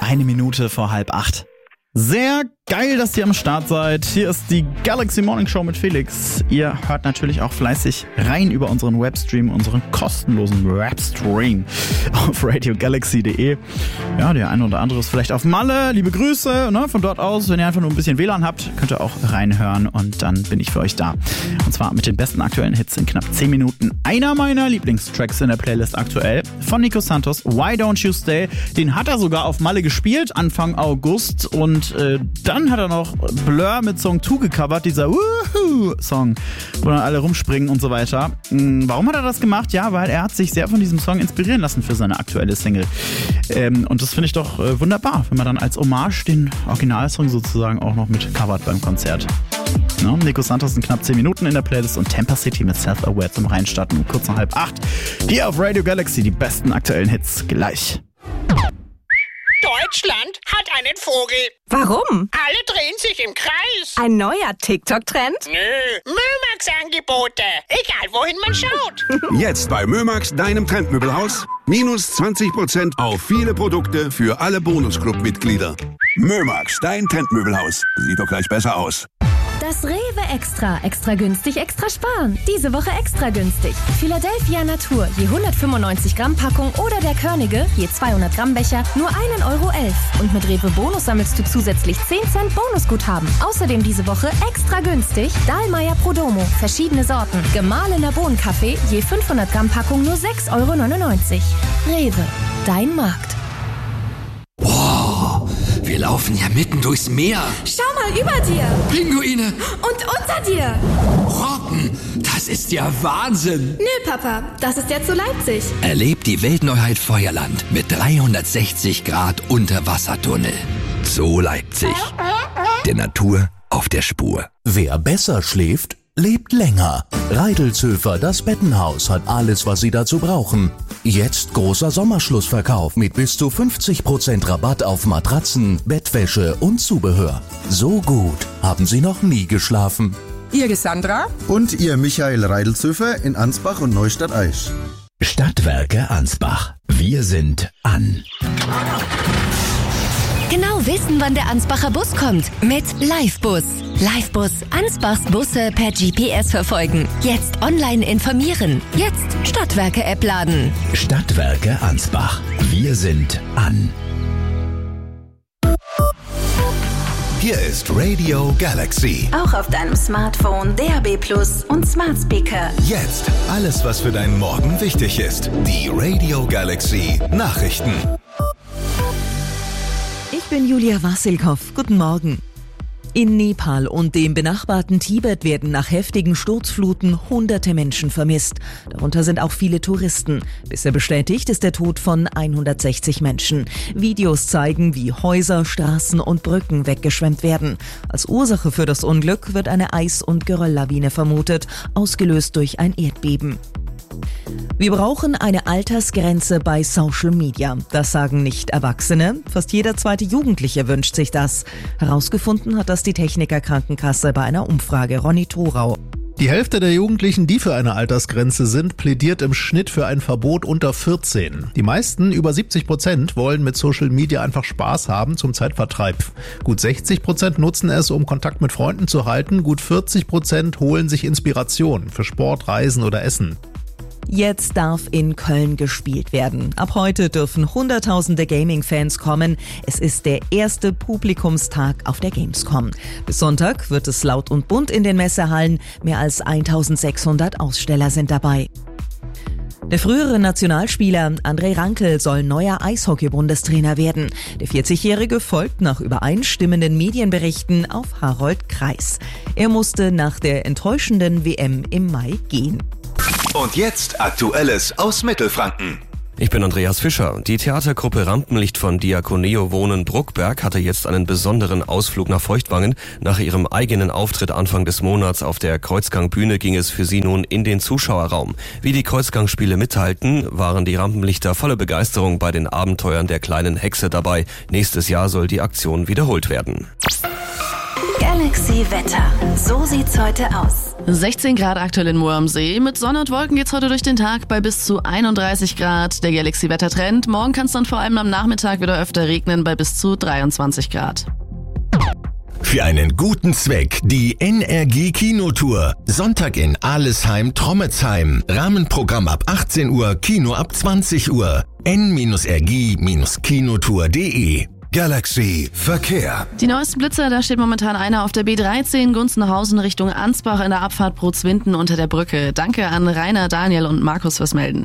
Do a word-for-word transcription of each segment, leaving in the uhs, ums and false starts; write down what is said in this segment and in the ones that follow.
Eine Minute vor halb acht. Sehr geil, dass ihr am Start seid. Hier ist die Galaxy Morning Show mit Felix. Ihr hört natürlich auch fleißig rein über unseren Webstream, unseren kostenlosen Webstream auf radio galaxy punkt de. Ja, der eine oder andere ist vielleicht auf Malle. Liebe Grüße, ne, von dort aus. Wenn ihr einfach nur ein bisschen W L A N habt, könnt ihr auch reinhören und dann bin ich für euch da. Und zwar mit den besten aktuellen Hits in knapp zehn Minuten. Einer meiner Lieblingstracks in der Playlist aktuell von Nico Santos, Why Don't You Stay. Den hat er sogar auf Malle gespielt, Anfang August, und äh, dann hat er noch Blur mit Song zwei gecovert, dieser Woohoo-Song, wo dann alle rumspringen und so weiter. Warum hat er das gemacht? Ja, weil er hat sich sehr von diesem Song inspirieren lassen für seine aktuelle Single. Ähm, und das finde ich doch äh, wunderbar, wenn man dann als Hommage den Originalsong sozusagen auch noch mit covert beim Konzert. Ja, Nico Santos in knapp zehn Minuten in der Playlist und Tampa City mit Self-Aware zum Reinstarten um kurz nach halb acht. Hier auf Radio Galaxy die besten aktuellen Hits gleich. Deutschland hat einen Vogel. Warum? Alle drehen sich im Kreis. Ein neuer TikTok-Trend? Nö, Mömax-Angebote. Egal, wohin man schaut. Jetzt bei Mömax, deinem Trendmöbelhaus. Minus zwanzig Prozent auf viele Produkte für alle Bonusclub-Mitglieder. Mömax, dein Trendmöbelhaus. Sieht doch gleich besser aus. Das Rewe Extra. Extra günstig, extra sparen. Diese Woche extra günstig. Philadelphia Natur, je hundertfünfundneunzig Gramm Packung oder der Körnige, je zweihundert Gramm Becher, nur ein Euro elf. Und mit Rewe Bonus sammelst du zusätzlich zehn Cent Bonusguthaben. Außerdem diese Woche extra günstig Dahlmeier Prodomo, verschiedene Sorten. Gemahlener Bohnenkaffee, je fünfhundert Gramm Packung nur sechs Euro neunundneunzig. Rewe, dein Markt. Wow, wir laufen ja mitten durchs Meer. Schau mal über dir. Pinguine. Und unter dir. Robben, das ist ja Wahnsinn. Nö, Papa, das ist ja zu Leipzig. Erlebt die Weltneuheit Feuerland mit dreihundertsechzig Grad Unterwassertunnel. Zoo Leipzig. Der Natur auf der Spur. Wer besser schläft, lebt länger. Reidelzhöfer, das Bettenhaus, hat alles, was Sie dazu brauchen. Jetzt großer Sommerschlussverkauf mit bis zu fünfzig Prozent Rabatt auf Matratzen, Bettwäsche und Zubehör. So gut haben Sie noch nie geschlafen. Ihr Sandra? Und ihr Michael Reidelzhöfer in Ansbach und Neustadt-Aisch. Stadtwerke Ansbach. Wir sind an. Genau wissen, wann der Ansbacher Bus kommt. Mit Livebus. Livebus. Ansbachs Busse per G P S verfolgen. Jetzt online informieren. Jetzt Stadtwerke-App laden. Stadtwerke Ansbach. Wir sind an. Hier ist Radio Galaxy. Auch auf deinem Smartphone, D A B Plus und Smart Speaker. Jetzt alles, was für deinen Morgen wichtig ist. Die Radio Galaxy Nachrichten. Ich bin Julia Wassilkow. Guten Morgen. In Nepal und dem benachbarten Tibet werden nach heftigen Sturzfluten hunderte Menschen vermisst. Darunter sind auch viele Touristen. Bisher bestätigt ist der Tod von hundertsechzig Menschen. Videos zeigen, wie Häuser, Straßen und Brücken weggeschwemmt werden. Als Ursache für das Unglück wird eine Eis- und Gerölllawine vermutet, ausgelöst durch ein Erdbeben. Wir brauchen eine Altersgrenze bei Social Media. Das sagen nicht Erwachsene. Fast jeder zweite Jugendliche wünscht sich das. Herausgefunden hat das die Techniker Krankenkasse bei einer Umfrage. Ronny Thorau. Die Hälfte der Jugendlichen, die für eine Altersgrenze sind, plädiert im Schnitt für ein Verbot unter vierzehn. Die meisten, über siebzig Prozent, wollen mit Social Media einfach Spaß haben zum Zeitvertreib. Gut sechzig Prozent nutzen es, um Kontakt mit Freunden zu halten. Gut vierzig Prozent holen sich Inspiration für Sport, Reisen oder Essen. Jetzt darf in Köln gespielt werden. Ab heute dürfen Hunderttausende Gaming-Fans kommen. Es ist der erste Publikumstag auf der Gamescom. Bis Sonntag wird es laut und bunt in den Messehallen. Mehr als eintausendsechshundert Aussteller sind dabei. Der frühere Nationalspieler André Rankel soll neuer Eishockey-Bundestrainer werden. Der vierzigjährige folgt nach übereinstimmenden Medienberichten auf Harold Kreis. Er musste nach der enttäuschenden W M im Mai gehen. Und jetzt Aktuelles aus Mittelfranken. Ich bin Andreas Fischer. Die Theatergruppe Rampenlicht von Diakoneo Wohnen Bruckberg hatte jetzt einen besonderen Ausflug nach Feuchtwangen. Nach ihrem eigenen Auftritt Anfang des Monats auf der Kreuzgangbühne ging es für sie nun in den Zuschauerraum. Wie die Kreuzgangspiele mitteilten, waren die Rampenlichter voller Begeisterung bei den Abenteuern der kleinen Hexe dabei. Nächstes Jahr soll die Aktion wiederholt werden. Galaxy Wetter. So sieht's heute aus. sechzehn Grad aktuell in Moor am See. Mit Sonne und Wolken geht's heute durch den Tag bei bis zu einunddreißig Grad. Der Galaxy-Wettertrend. Morgen kann es dann vor allem am Nachmittag wieder öfter regnen bei bis zu dreiundzwanzig Grad. Für einen guten Zweck die N R G Kinotour. Sonntag in Alesheim-Trommetsheim. Rahmenprogramm ab achtzehn Uhr, Kino ab zwanzig Uhr. n r g kinotour punkt d e. Galaxy Verkehr. Die neuesten Blitzer, da steht momentan einer auf der B dreizehn Gunzenhausen Richtung Ansbach in der Abfahrt Brutzwinden unter der Brücke. Danke an Rainer, Daniel und Markus fürs Melden.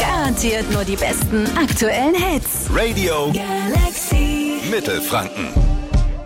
Garantiert nur die besten aktuellen Hits. Radio Galaxy Mittelfranken.